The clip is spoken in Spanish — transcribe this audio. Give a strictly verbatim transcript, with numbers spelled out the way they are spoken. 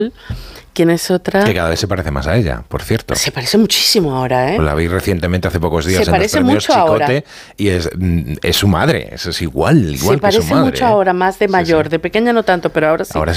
¿Quién es otra? Que cada vez se parece más a ella, por cierto. Se parece muchísimo ahora, ¿eh? Pues la vi recientemente, hace pocos días, se en los premios mucho Chicote, ahora. y es, es su madre, es, es igual, igual se que su madre. Se parece mucho ¿eh? ahora, más de mayor, sí, sí. de pequeña no tanto, pero ahora sí. Ahora